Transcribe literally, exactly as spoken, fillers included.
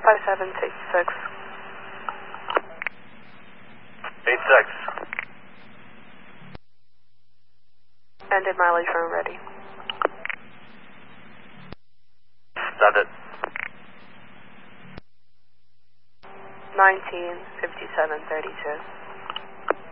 five seven to eighty-six. eighty-six. Ended mileage run ready. Send it. nineteen fifty-seven thirty-two.